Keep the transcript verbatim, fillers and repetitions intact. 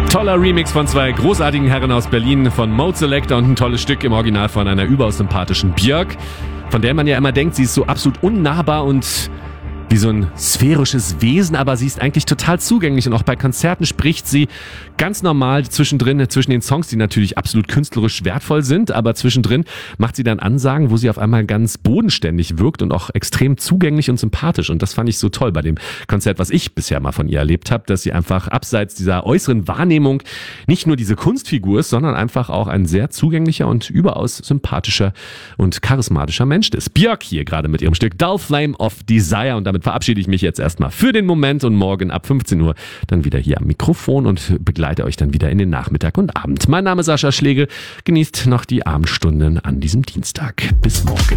Toller Remix von zwei großartigen Herren aus Berlin, von Mode Selector, und ein tolles Stück im Original von einer überaus sympathischen Björk, von der man ja immer denkt, sie ist so absolut unnahbar und wie so ein sphärisches Wesen, aber sie ist eigentlich total zugänglich, und auch bei Konzerten spricht sie ganz normal zwischendrin, zwischen den Songs, die natürlich absolut künstlerisch wertvoll sind, aber zwischendrin macht sie dann Ansagen, wo sie auf einmal ganz bodenständig wirkt und auch extrem zugänglich und sympathisch, und das fand ich so toll bei dem Konzert, was ich bisher mal von ihr erlebt habe, dass sie einfach abseits dieser äußeren Wahrnehmung nicht nur diese Kunstfigur ist, sondern einfach auch ein sehr zugänglicher und überaus sympathischer und charismatischer Mensch ist. Björk hier gerade mit ihrem Stück Dull Flame of Desire, und damit verabschiede ich mich jetzt erstmal für den Moment und morgen ab fünfzehn Uhr dann wieder hier am Mikrofon und begleite euch dann wieder in den Nachmittag und Abend. Mein Name ist Sascha Schlegel. Genießt noch die Abendstunden an diesem Dienstag. Bis morgen.